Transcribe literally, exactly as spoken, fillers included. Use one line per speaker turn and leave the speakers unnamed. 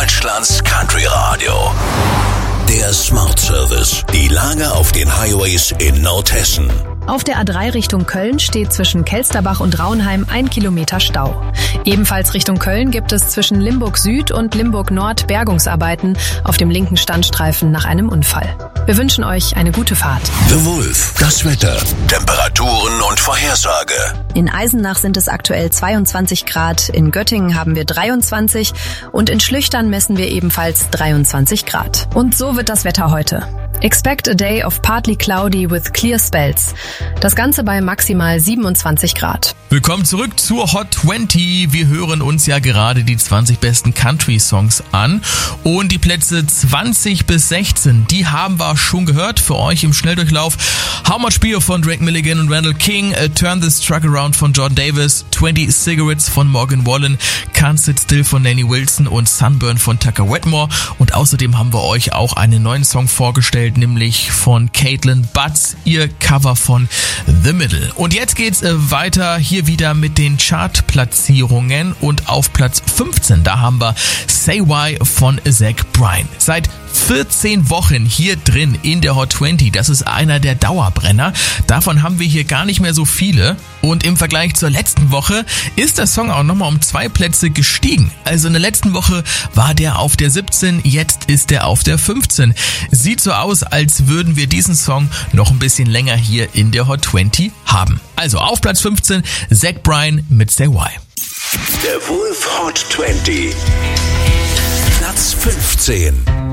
Deutschlands Country Radio. Der Smart Service. Die Lage auf den Highways in Nordhessen.
Auf der A drei Richtung Köln steht zwischen Kelsterbach und Raunheim ein Kilometer Stau. Ebenfalls Richtung Köln gibt es zwischen Limburg Süd und Limburg Nord Bergungsarbeiten auf dem linken Standstreifen nach einem Unfall. Wir wünschen euch eine gute Fahrt.
The Wolf, das Wetter, Temperaturen und Vorhersage.
In Eisenach sind es aktuell zweiundzwanzig Grad, in Göttingen haben wir dreiundzwanzig und in Schlüchtern messen wir ebenfalls dreiundzwanzig Grad. Und so wird das Wetter heute. Expect a day of partly cloudy with clear spells. Das Ganze bei maximal siebenundzwanzig Grad.
Willkommen zurück zur Hot zwanzig. Wir hören uns ja gerade die zwanzig besten Country-Songs an. Und die Plätze zwanzig bis sechzehn, die haben wir schon gehört für euch im Schnelldurchlauf. How Much Beer von Drake Milligan und Randall King, uh, Turn This Truck Around von John Davis, twenty Cigarettes von Morgan Wallen, Can't Sit Still von Danny Wilson und Sunburn von Tucker Wetmore. Und außerdem haben wir euch auch einen neuen Song vorgestellt, nämlich von Caitlin Butts, ihr Cover von The Middle. Und jetzt geht's äh, weiter hier wieder mit den Chartplatzierungen und auf Platz fünfzehn, da haben wir Say Why von Zach Bryan. Seit vierzehn Wochen hier drin in der Hot zwanzig. Das ist einer der Dauerbrenner. Davon haben wir hier gar nicht mehr so viele. Und im Vergleich zur letzten Woche ist der Song auch nochmal um zwei Plätze gestiegen. Also in der letzten Woche war der auf der siebzehn, jetzt ist er auf der fünfzehn. Sieht so aus, als würden wir diesen Song noch ein bisschen länger hier in der Hot zwanzig haben. Also auf Platz fünfzehn, Zach Bryan mit Say Why.
Der Wolf Hot zwanzig. Platz fünfzehn.